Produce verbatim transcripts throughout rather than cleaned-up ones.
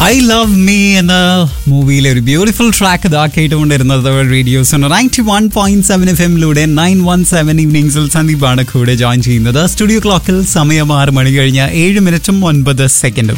I love me എന്ന മൂവിയിലെ ഒരു ബ്യൂട്ടിഫുൾ ട്രാക്ക് ഇതാ കേട്ടുകൊണ്ടിരുന്നത് radios ninety one point seven F എമ്മിലൂടെ nine one seven ഈവനിങ്സിൽ സന്ദീപാണ് കൂടെ ജോയിൻ ചെയ്യുന്നത്. സ്റ്റുഡിയോ ക്ലോക്കിൽ സമയം ആറ് മണി കഴിഞ്ഞ ഏഴ് മിനിറ്റും ഒൻപത് സെക്കൻഡും.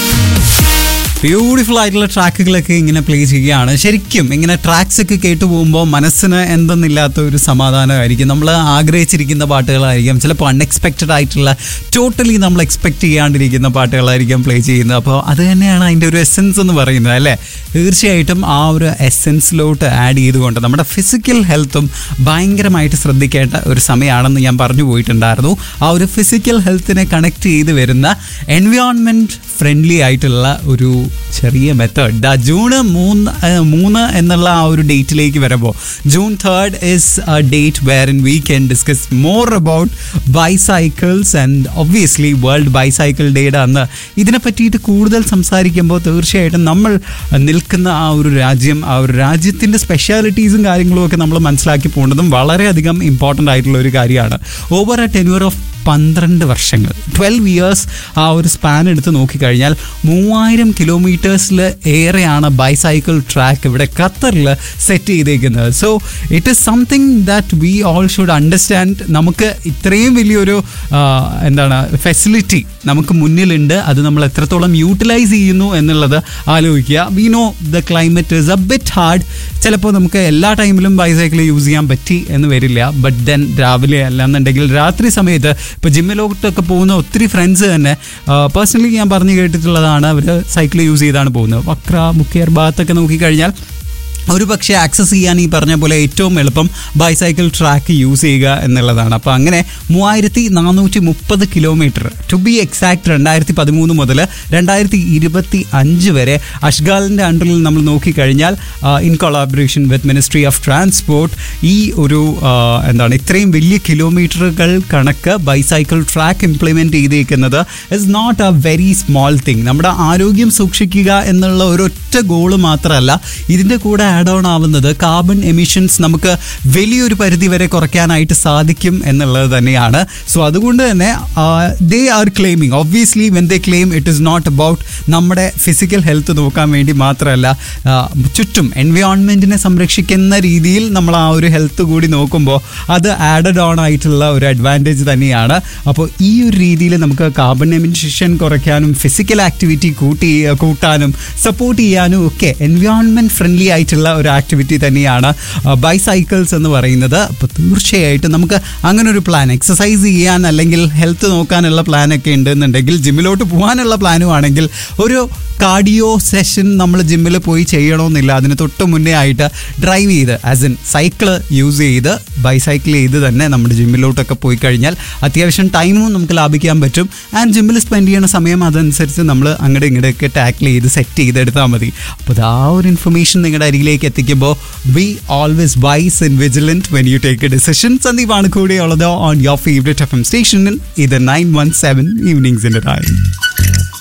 ബ്യൂട്ടിഫുൾ ആയിട്ടുള്ള ട്രാക്കുകളൊക്കെ ഇങ്ങനെ പ്ലേ ചെയ്യുകയാണ്. ശരിക്കും ഇങ്ങനെ ട്രാക്സ് ഒക്കെ കേട്ടു പോകുമ്പോൾ മനസ്സിന് എന്തെന്നില്ലാത്ത ഒരു സമാധാനമായിരിക്കും. നമ്മൾ ആഗ്രഹിച്ചിരിക്കുന്ന പാട്ടുകളായിരിക്കും, ചിലപ്പോൾ അൺഎക്സ്പെക്റ്റഡ് ആയിട്ടുള്ള ടോട്ടലി നമ്മൾ എക്സ്പെക്ട് ചെയ്യാണ്ടിരിക്കുന്ന പാട്ടുകളായിരിക്കും പ്ലേ ചെയ്യുന്നത്. അപ്പോൾ അത് തന്നെയാണ് അതിൻ്റെ ഒരു എസെൻസ് എന്ന് പറയുന്നത് അല്ലേ. തീർച്ചയായിട്ടും ആ ഒരു എസെൻസിലോട്ട് ആഡ് ചെയ്തുകൊണ്ട് നമ്മുടെ ഫിസിക്കൽ ഹെൽത്തും ഭയങ്കരമായിട്ട് ശ്രദ്ധിക്കേണ്ട ഒരു സമയമാണെന്ന് ഞാൻ പറഞ്ഞു പോയിട്ടുണ്ടായിരുന്നു. ആ ഒരു ഫിസിക്കൽ ഹെൽത്തിനെ കണക്ട് ചെയ്ത് വരുന്ന എൻവയോൺമെൻറ്റ് ഫ്രണ്ട്ലി ആയിട്ടുള്ള ഒരു ചെറിയ മെത്തേഡ് ദാ ജൂൺ മൂന്ന് മൂന്ന് എന്നുള്ള ആ ഒരു ഡേറ്റിലേക്ക് വരുമ്പോൾ June third is A date wear in we can discuss more about bicycles and obviously world bicycle ഡേയുടെ അന്ന് ഇതിനെ പറ്റിയിട്ട് കൂടുതൽ സംസാരിക്കുമ്പോൾ തീർച്ചയായിട്ടും നമ്മൾ നിൽക്കുന്ന ആ ഒരു രാജ്യം, ആ ഒരു രാജ്യത്തിൻ്റെ സ്പെഷ്യാലിറ്റീസും കാര്യങ്ങളും ഒക്കെ നമ്മൾ മനസ്സിലാക്കി പോകേണ്ടതും വളരെയധികം ഇമ്പോർട്ടൻ്റ് ആയിട്ടുള്ള ഒരു കാര്യമാണ്. ഓവർ എ ടെന്യൂർ ഓഫ് പന്ത്രണ്ട് വർഷങ്ങൾ, ട്വൽവ് ഇയേഴ്സ് ആ ഒരു സ്പാൻ എടുത്ത് നോക്കിക്കഴിഞ്ഞാൽ മൂവായിരം കിലോമീറ്റേഴ്സിൽ ഏറെയാണ് ബൈസൈക്കിൾ ട്രാക്ക് ഇവിടെ ഖത്തറിൽ സെറ്റ് ചെയ്തേക്കുന്നത്. So it is something that we all should understand. നമുക്ക് ഇത്രയും വലിയൊരു എന്താണ് ഫെസിലിറ്റി നമുക്ക് മുന്നിലുണ്ട്, അത് നമ്മൾ എത്രത്തോളം യൂട്ടിലൈസ് ചെയ്യുന്നു എന്നുള്ളത് ആലോചിക്കുക. We know the climate is A bit hard. ചിലപ്പോൾ നമുക്ക് എല്ലാ ടൈമിലും ബൈസൈക്കിൾ യൂസ് ചെയ്യാൻ പറ്റി എന്ന് വരില്ല. ബട്ട് ദെൻ രാവിലെ അല്ലാന്നുണ്ടെങ്കിൽ രാത്രി സമയത്ത് ഇപ്പോൾ ജിമ്മിലോട്ടൊക്കെ പോകുന്ന ഒത്തിരി ഫ്രണ്ട്സ് തന്നെ പേഴ്സണലി ഞാൻ പറഞ്ഞു കേട്ടിട്ടുള്ളതാണ്, അവർ സൈക്കിൾ യൂസ് ചെയ്താണ് പോകുന്നത്. വക്ര മുക്കേർ ഭാഗത്തൊക്കെ നോക്കിക്കഴിഞ്ഞാൽ ഒരു പക്ഷേ ആക്സസ് ചെയ്യാൻ ഈ പറഞ്ഞ പോലെ ഏറ്റവും എളുപ്പം ബൈസൈക്കിൾ ട്രാക്ക് യൂസ് ചെയ്യുക എന്നുള്ളതാണ്. അപ്പോൾ അങ്ങനെ മൂവായിരത്തി നാനൂറ്റി മുപ്പത് കിലോമീറ്റർ ടു ബി എക്സാക്ട് രണ്ടായിരത്തി പതിമൂന്ന് മുതൽ രണ്ടായിരത്തി ഇരുപത്തി അഞ്ച് വരെ അഷ്ഗാലിൻ്റെ അണ്ടറിൽ നമ്മൾ നോക്കിക്കഴിഞ്ഞാൽ in collaboration with ministry of transport ഈ ഒരു എന്താണ് ഇത്രയും വലിയ കിലോമീറ്ററുകൾ കണക്ക് ബൈസൈക്കിൾ ട്രാക്ക് ഇംപ്ലിമെൻറ്റ് ചെയ്തേക്കുന്നത് is not A very small thing. നമ്മുടെ ആരോഗ്യം സൂക്ഷിക്കുക എന്നുള്ള ഒരൊറ്റ ഗോള് മാത്രമല്ല, ഇതിൻ്റെ കൂടെ ആഡ് ഓൺ ആവുന്നത് കാർബൺ എമിഷൻസ് നമുക്ക് വലിയൊരു പരിധി വരെ കുറയ്ക്കാനായിട്ട് സാധിക്കും എന്നുള്ളത് തന്നെയാണ്. സോ അതുകൊണ്ട് തന്നെ they are claiming, obviously when they claim it is not about നമ്മുടെ ഫിസിക്കൽ ഹെൽത്ത് നോക്കാൻ വേണ്ടി മാത്രമല്ല, ചുറ്റും എൻവയോൺമെൻറ്റിനെ സംരക്ഷിക്കുന്ന രീതിയിൽ നമ്മൾ ആ ഒരു ഹെൽത്ത് കൂടി നോക്കുമ്പോൾ അത് ആഡഡ് ഓൺ ആയിട്ടുള്ള ഒരു അഡ്വാൻറ്റേജ് തന്നെയാണ്. അപ്പോൾ ഈ ഒരു രീതിയിൽ നമുക്ക് കാർബൺ എമിഷൻ കുറയ്ക്കാനും ഫിസിക്കൽ ആക്ടിവിറ്റി കൂട്ടി കൂട്ടാനും സപ്പോർട്ട് ചെയ്യാനും ഒക്കെ എൻവയോൺമെൻറ്റ് ഫ്രണ്ട്ലി ആയിട്ടുള്ള ഒരു ആക്ടിവിറ്റി തന്നെയാണ് ബൈസൈക്കിൾസ് എന്ന് പറയുന്നത്. അപ്പോൾ തീർച്ചയായിട്ടും നമുക്ക് അങ്ങനെ ഒരു പ്ലാൻ, എക്സസൈസ് ചെയ്യാൻ അല്ലെങ്കിൽ ഹെൽത്ത് നോക്കാനുള്ള പ്ലാനൊക്കെ ഉണ്ടെന്നുണ്ടെങ്കിൽ, ജിമ്മിലോട്ട് പോകാനുള്ള പ്ലാനും ആണെങ്കിൽ ഒരു കാർഡിയോ സെഷൻ നമ്മൾ ജിമ്മിൽ പോയി ചെയ്യണമെന്നില്ല. അതിന് തൊട്ട് മുന്നേ ആയിട്ട് ഡ്രൈവ് ചെയ്ത് ആസ് ഇൻ സൈക്കിള് യൂസ് ചെയ്ത് ബൈസൈക്കിൾ ചെയ്ത് തന്നെ നമ്മുടെ ജിമ്മിലോട്ടൊക്കെ പോയി കഴിഞ്ഞാൽ അത്യാവശ്യം ടൈമും നമുക്ക് ലാഭിക്കാൻ പറ്റും. ആൻഡ് ജിമ്മിൽ സ്പെൻഡ് ചെയ്യുന്ന സമയം അതനുസരിച്ച് നമ്മൾ അങ്ങോട്ട് ഇങ്ങോട്ടൊക്കെ ടാക്കിൾ ചെയ്ത് സെറ്റ് ചെയ്തെടുത്താൽ മതി. അപ്പോൾ ആ ഒരു ഇൻഫർമേഷൻ നിങ്ങളുടെ അരികിലേക്ക് എത്തിക്കുമ്പോൾ be always wise and vigilant when you take A decision. സന്ദീപാണ് കൂടെയുള്ളത് on your favourite F M station. ഇത് നയൻ വൺ സെവൻ ഈവനിങ്സിൻ്റെ ടൈം.